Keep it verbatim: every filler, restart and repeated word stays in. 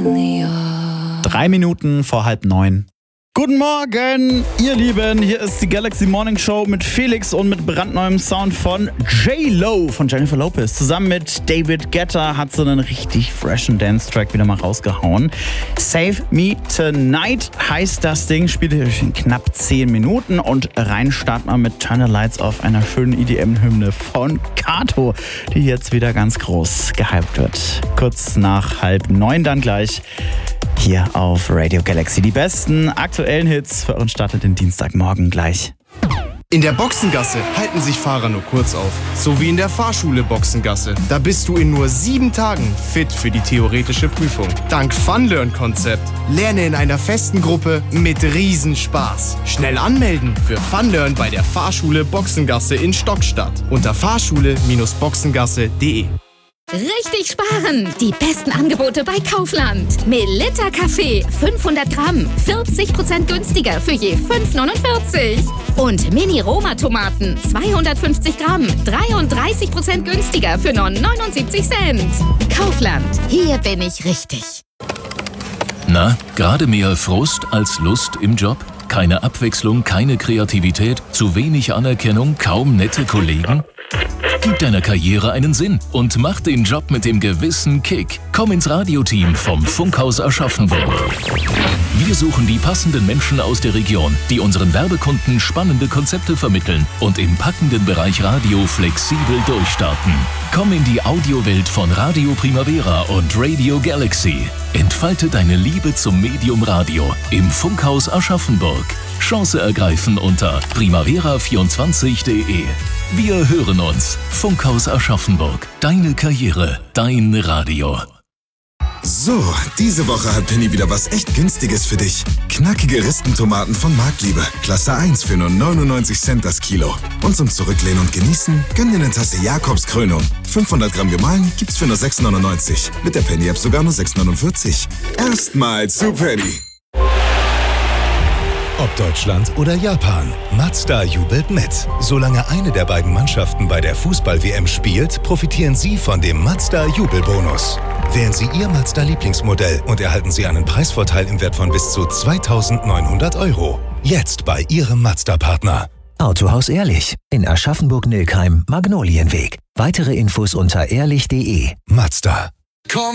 Drei Minuten vor halb neun. Guten Morgen, ihr Lieben. Hier ist die Galaxy Morning Show mit Felix und mit brandneuem Sound von J-Lo von Jennifer Lopez. Zusammen mit David Guetta hat sie einen richtig freshen Dance-Track wieder mal rausgehauen. Save Me Tonight heißt das Ding, spielt in knapp zehn Minuten und rein starten wir mit Turn the Lights auf, einer schönen E D M-Hymne von Kato, die jetzt wieder ganz groß gehypt wird. Kurz nach halb neun dann gleich. Hier auf Radio Galaxy. Die besten aktuellen Hits für euren Start den Dienstagmorgen gleich. In der Boxengasse halten sich Fahrer nur kurz auf. So wie in der Fahrschule Boxengasse. Da bist du in nur sieben Tagen fit für die theoretische Prüfung. Dank Funlearn-Konzept. Lerne in einer festen Gruppe mit Riesenspaß. Schnell anmelden für Funlearn bei der Fahrschule Boxengasse in Stockstadt. Unter fahrschule Boxengasse punkt de. Richtig sparen! Die besten Angebote bei Kaufland. Melitta Kaffee, fünfhundert Gramm, vierzig Prozent günstiger für je fünf neunundvierzig. Und Mini-Roma-Tomaten, zweihundertfünfzig Gramm, dreiunddreißig Prozent günstiger für nur neunundsiebzig Cent. Kaufland, hier bin ich richtig. Na, gerade mehr Frust als Lust im Job? Keine Abwechslung, keine Kreativität, zu wenig Anerkennung, kaum nette Kollegen? Gib deiner Karriere einen Sinn und mach den Job mit dem gewissen Kick. Komm ins Radioteam vom Funkhaus Aschaffenburg. Wir suchen die passenden Menschen aus der Region, die unseren Werbekunden spannende Konzepte vermitteln und im packenden Bereich Radio flexibel durchstarten. Komm in die Audiowelt von Radio Primavera und Radio Galaxy. Entfalte deine Liebe zum Medium Radio im Funkhaus Aschaffenburg. Chance ergreifen unter primavera vierundzwanzig punkt de. Wir hören uns. Funkhaus Aschaffenburg. Deine Karriere, dein Radio. So, diese Woche hat Penny wieder was echt Günstiges für dich. Knackige Ristentomaten von Marktliebe. Klasse eins für nur neunundneunzig Cent das Kilo. Und zum Zurücklehnen und Genießen, gönn dir eine Tasse Jakobskrönung. fünfhundert Gramm gemahlen gibt's für nur sechs neunundneunzig. Mit der Penny-App sogar nur sechs neunundvierzig. Erstmal zu Penny. Ob Deutschland oder Japan, Mazda jubelt mit. Solange eine der beiden Mannschaften bei der Fußball-W M spielt, profitieren Sie von dem Mazda-Jubelbonus. Wählen Sie Ihr Mazda-Lieblingsmodell und erhalten Sie einen Preisvorteil im Wert von bis zu zweitausendneunhundert Euro. Jetzt bei Ihrem Mazda-Partner. Autohaus Ehrlich in Aschaffenburg-Nilkheim, Magnolienweg. Weitere Infos unter ehrlich punkt de. Mazda. Komm